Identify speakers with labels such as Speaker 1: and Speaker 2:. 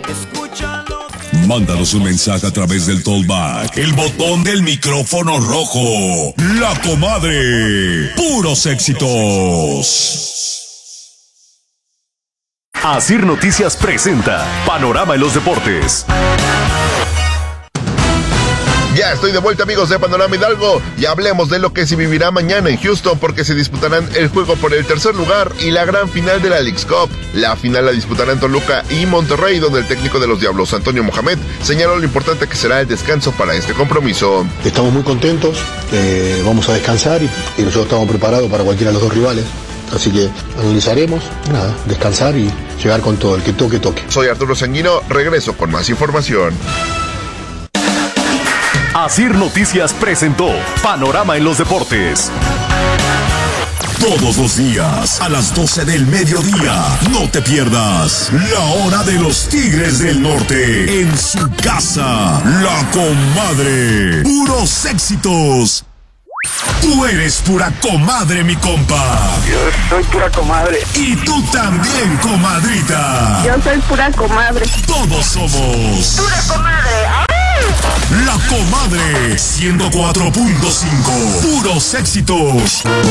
Speaker 1: Mándanos un mensaje a través del Tollback, el botón del micrófono rojo. La Comadre. Puros éxitos.
Speaker 2: Asir Noticias presenta Panorama en los Deportes.
Speaker 3: Ya estoy de vuelta, amigos de Panorama Hidalgo, y hablemos de lo que se vivirá mañana en Houston, porque se disputarán el juego por el tercer lugar y la gran final de la Leagues Cup. La final la disputarán Toluca y Monterrey, donde el técnico de los Diablos, Antonio Mohamed, señaló lo importante que será el descanso para este compromiso.
Speaker 4: Estamos muy contentos, vamos a descansar y nosotros estamos preparados para cualquiera de los dos rivales. Así que analizaremos, descansar y llegar con todo, el que toque, toque.
Speaker 3: Soy Arturo Sanguino, regreso con más información.
Speaker 2: Asir Noticias presentó Panorama en los Deportes.
Speaker 1: Todos los días, a las 12 del mediodía, no te pierdas la hora de los Tigres del Norte en su casa, La Comadre. Puros éxitos. Tú eres pura comadre, mi compa.
Speaker 5: Yo soy pura comadre.
Speaker 1: Y tú también, comadrita.
Speaker 5: Yo soy pura comadre.
Speaker 1: Todos somos
Speaker 5: Pura comadre.
Speaker 1: La Comadre 104.5. Puros éxitos.